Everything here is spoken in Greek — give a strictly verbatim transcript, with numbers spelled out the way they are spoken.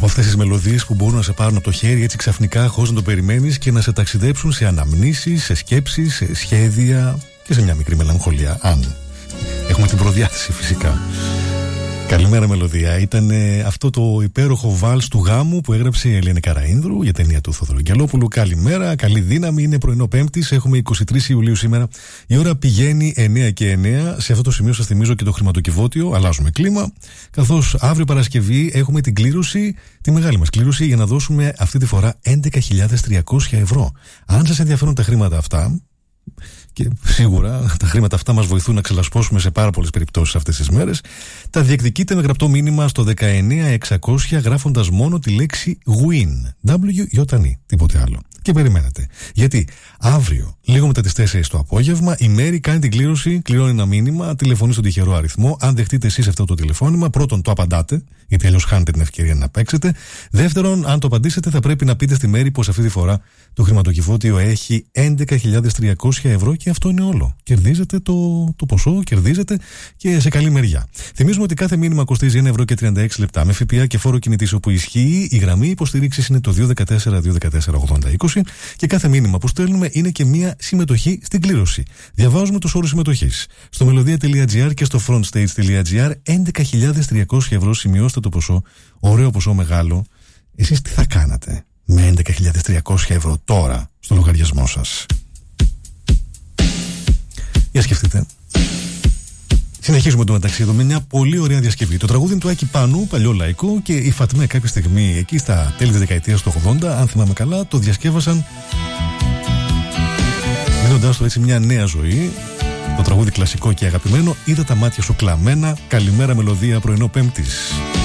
Από αυτές τις μελωδίες που μπορούν να σε πάρουν από το χέρι έτσι ξαφνικά, χωρίς να το περιμένεις, και να σε ταξιδέψουν σε αναμνήσεις, σε σκέψεις, σε σχέδια και σε μια μικρή μελαγχολία. Αν έχουμε την προδιάθεση, φυσικά. Καλημέρα, μελωδία. Ήταν ε, αυτό το υπέροχο βάλς του γάμου που έγραψε η Ελένη Καραΐνδρου για ταινία του Θοδωρή Αγγελόπουλου. Καλημέρα, καλή δύναμη. Είναι πρωινό Πέμπτης. Έχουμε είκοσι τρεις Ιουλίου σήμερα. Η ώρα πηγαίνει εννιά και εννιά. Σε αυτό το σημείο σας θυμίζω και το χρηματοκιβώτιο. Αλλάζουμε κλίμα. Καθώς αύριο Παρασκευή έχουμε την κλήρωση, τη μεγάλη μας κλήρωση, για να δώσουμε αυτή τη φορά έντεκα χιλιάδες τριακόσια ευρώ. Αν σας ενδιαφέρουν τα χρήματα αυτά. Και σίγουρα τα χρήματα αυτά μας βοηθούν να ξελασπώσουμε σε πάρα πολλές περιπτώσεις αυτές τις μέρες. Τα διεκδικείτε με γραπτό μήνυμα στο δεκαεννιά εξακόσια, γράφοντας μόνο τη λέξη win. W-Y-N, τίποτε άλλο. Και περιμένετε. Γιατί αύριο, λίγο μετά τις τέσσερις το απόγευμα, η Μέρη κάνει την κλήρωση, κληρώνει ένα μήνυμα, τηλεφωνεί στον τυχερό αριθμό. Αν δεχτείτε εσείς αυτό το τηλεφώνημα, πρώτον το απαντάτε, γιατί αλλιώς χάνετε την ευκαιρία να παίξετε. Δεύτερον, αν το απαντήσετε, θα πρέπει να πείτε στη Μέρη πως αυτή τη φορά το χρηματοκιβώτιο έχει έντεκα χιλιάδες τριακόσια ευρώ και αυτό είναι όλο. Κερδίζετε το, το ποσό, κερδίζετε και σε καλή μεριά. Θυμίζουμε ότι κάθε μήνυμα κοστίζει ένα ευρώ και τριάντα έξι λεπτά με ΦΠΑ και φόρο κινητής όπου ισχύει. Η γραμμή υποστηρίξης είναι το δύο ένα τέσσερα δύο ένα τέσσερα ογδόντα είκοσι και κάθε μήνυμα που στέλνουμε είναι και μία συμμετοχή στην κλήρωση. Διαβάζουμε τους όρους συμμετοχής. Στο melodia.gr και στο frontstage.gr έντεκα χιλιάδες τριακόσια ευρώ, σημειώστε το ποσό. Ωραίο ποσό, μεγάλο. Εσείς τι θα κάνατε με έντεκα χιλιάδες τριακόσια ευρώ τώρα στο λογαριασμό σας? Για σκεφτείτε. Συνεχίζουμε το μεταξύ εδώ με μια πολύ ωραία διασκευή. Το τραγούδι του Άκη Πάνου, παλιό λαϊκό, και η Φατμέ κάποια στιγμή εκεί στα τέλη της δεκαετίας του ογδόντα, αν θυμάμαι καλά, το διασκεύασαν δίνοντάς του έτσι μια νέα ζωή. Το τραγούδι κλασικό και αγαπημένο, Είδα τα μάτια σου κλαμμένα. Καλημέρα, μελωδία, πρωινό Πέμπτης.